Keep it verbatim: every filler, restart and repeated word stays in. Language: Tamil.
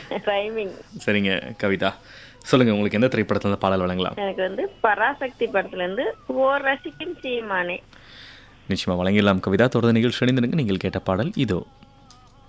ரைமிங். சரிங்க கவிதா, சொல்லுங்க உங்களுக்கு எந்த திரைப்படத்துல இருந்து பாடல் வழங்கலாம்? எனக்கு வந்து பராசக்தி படத்துல இருந்து ஓர் ரசிக்கும் சீமானே. நிச்சயமா வழங்கிடலாம் கவிதா. தொடர்ந்து நிகழ்ச்சி அணிந்திருங்க. நீங்கள் கேட்ட பாடல் இதோ.